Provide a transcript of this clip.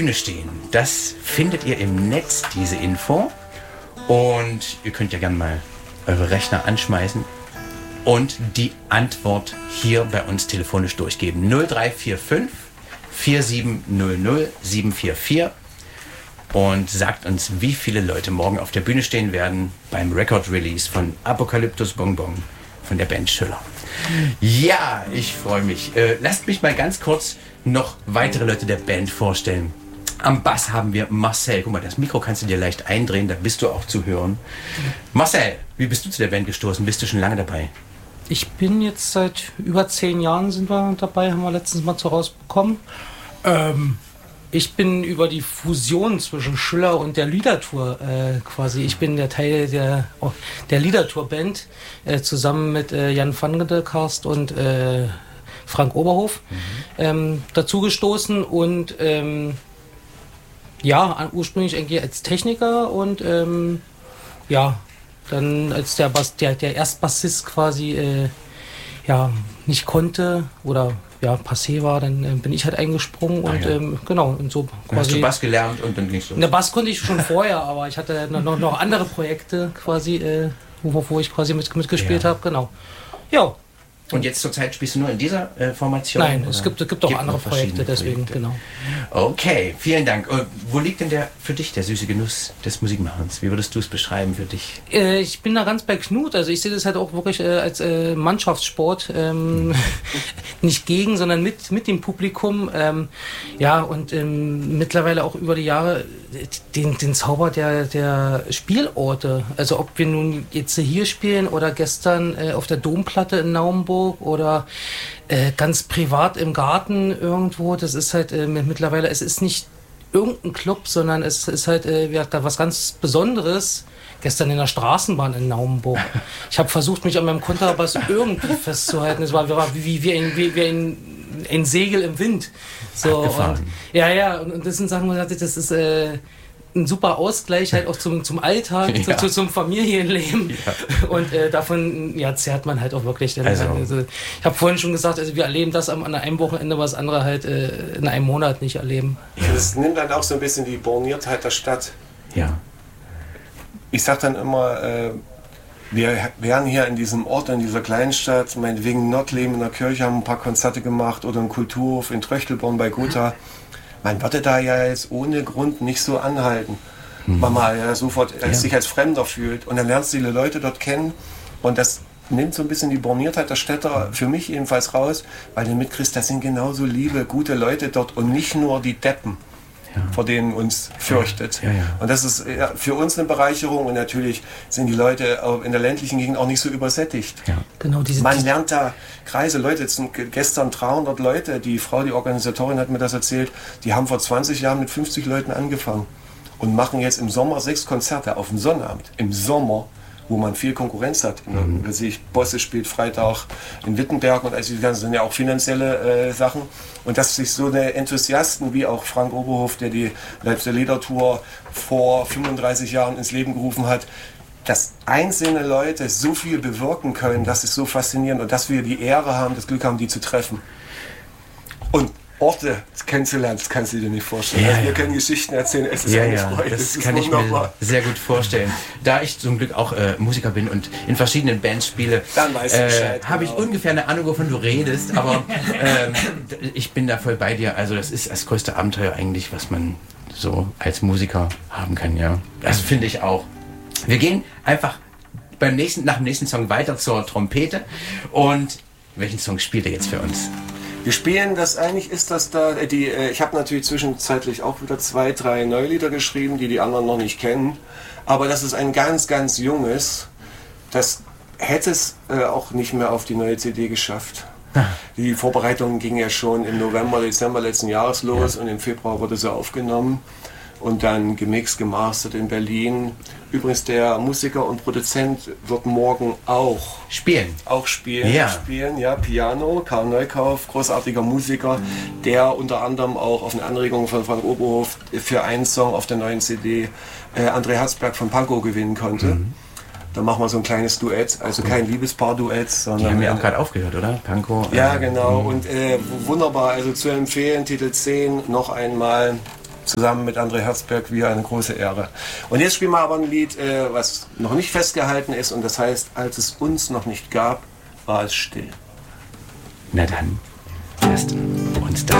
Bühne stehen. Das findet ihr im Netz, diese Info. Und ihr könnt ja gerne mal eure Rechner anschmeißen und die Antwort hier bei uns telefonisch durchgeben. 0345 4700 744 und sagt uns, wie viele Leute morgen auf der Bühne stehen werden beim Record-Release von Apocalyptus Bonbon von der Band Schüller. Ja, ich freue mich. Lasst mich mal ganz kurz noch weitere Leute der Band vorstellen. Am Bass haben wir Marcel. Guck mal, das Mikro kannst du dir leicht eindrehen, da bist du auch zu hören. Marcel, wie bist du zu der Band gestoßen? Bist du schon lange dabei? Ich bin jetzt seit über 10 Jahren sind wir dabei, haben wir letztens mal zu rausbekommen. Ich bin über die Fusion zwischen Schüller und der Liedertour quasi. Ich bin der Teil der Liedertour-Band zusammen mit Jan van Gedelkarst und Frank Oberhof dazugestoßen und ursprünglich eigentlich als Techniker und dann als der Erstbassist quasi nicht konnte oder passé war, dann bin ich halt eingesprungen und und so quasi. Hast du Bass gelernt und dann ging's los? Der Bass konnte ich schon vorher, aber ich hatte noch andere Projekte quasi, wo ich quasi mitgespielt habe, genau. Ja. Und jetzt zurzeit spielst du nur in dieser Formation? Nein, es gibt auch andere Projekte, deswegen, genau. Okay, vielen Dank. Wo liegt denn für dich der süße Genuss des Musikmachens? Wie würdest du es beschreiben für dich? Ich bin da ganz bei Knut. Also ich sehe das halt auch wirklich als Mannschaftssport. Nicht gegen, sondern mit dem Publikum. Mittlerweile auch über die Jahre den Zauber der Spielorte. Also ob wir nun jetzt hier spielen oder gestern auf der Domplatte in Naumburg oder ganz privat im Garten irgendwo. Das ist halt mittlerweile, es ist nicht irgendein Club, sondern es ist halt da was ganz Besonderes. Gestern in der Straßenbahn in Naumburg. Ich habe versucht, mich an meinem Kontrabass irgendwie festzuhalten. Es war wie ein Segel im Wind. So, und das sind Sachen, wo ich dachte, das ist ein super Ausgleich halt auch zum Alltag, zum Familienleben. Ja. Und davon zehrt man halt auch wirklich. Also, ich habe vorhin schon gesagt, also wir erleben das an einem Wochenende, was andere halt in einem Monat nicht erleben. Ja. Das nimmt dann auch so ein bisschen die Borniertheit der Stadt. Ja. Ich sag dann immer, wir wären hier in diesem Ort, in dieser Kleinstadt, meinetwegen in Nordleben in der Kirche, haben ein paar Konzerte gemacht oder im Kulturhof in Tröchtelborn bei Gotha. Man würde da ja jetzt ohne Grund nicht so anhalten, weil man ja sofort sich als Fremder fühlt. Und dann lernst du die Leute dort kennen und das nimmt so ein bisschen die Borniertheit der Städter für mich jedenfalls raus, weil du mitkriegst, das sind genauso liebe, gute Leute dort und nicht nur die Deppen, vor denen uns fürchtet. Ja. Und das ist für uns eine Bereicherung und natürlich sind die Leute in der ländlichen Gegend auch nicht so übersättigt. Ja. Genau, man lernt da Kreise, Leute, jetzt sind gestern 300 Leute, die Organisatorin hat mir das erzählt, die haben vor 20 Jahren mit 50 Leuten angefangen und machen jetzt im Sommer 6 Konzerte auf dem Sonnabend, im Sommer, wo man viel Konkurrenz hat. Bosse spielt Freitag in Wittenberg und also die ganzen sind ja auch finanzielle Sachen. Und dass sich so eine Enthusiasten wie auch Frank Oberhof, der die Leipziger Liedertour vor 35 Jahren ins Leben gerufen hat, dass einzelne Leute so viel bewirken können, das ist so faszinierend und dass wir die Ehre haben, das Glück haben, die zu treffen. Und Orte kennenzulernen, das kannst du dir nicht vorstellen. Ja, wir können Geschichten erzählen, es ist eine Freude. Das kann ich mir sehr gut vorstellen. Da ich zum Glück auch Musiker bin und in verschiedenen Bands spiele, habe ich ungefähr eine Ahnung, wovon du redest, aber ich bin da voll bei dir. Also das ist das größte Abenteuer eigentlich, was man so als Musiker haben kann. Ja, das finde ich auch. Wir gehen einfach nach dem nächsten Song weiter zur Trompete. Und welchen Song spielt ihr jetzt für uns? Wir spielen das, eigentlich ist das da, ich habe natürlich zwischenzeitlich auch wieder 2, 3 Neulieder geschrieben, die anderen noch nicht kennen, aber das ist ein ganz, ganz junges, das hätte es auch nicht mehr auf die neue CD geschafft. Die Vorbereitungen gingen ja schon im November, Dezember letzten Jahres los und im Februar wurde sie aufgenommen und dann gemixt, gemastert in Berlin. Übrigens, der Musiker und Produzent wird morgen auch spielen, Piano. Karl Neukauf, großartiger Musiker, der unter anderem auch auf eine Anregung von Frank Oberhof für einen Song auf der neuen CD André Herzberg von Pankow gewinnen konnte. Da machen wir so ein kleines Duett, also kein Liebespaar-Duett, sondern... Die haben wir auch gerade aufgehört, oder? Pankow. Ja, genau. Und wunderbar, also zu empfehlen, Titel 10, noch einmal... zusammen mit André Herzberg wieder eine große Ehre. Und jetzt spielen wir aber ein Lied, was noch nicht festgehalten ist, und das heißt, als es uns noch nicht gab, war es still. Na dann, erst.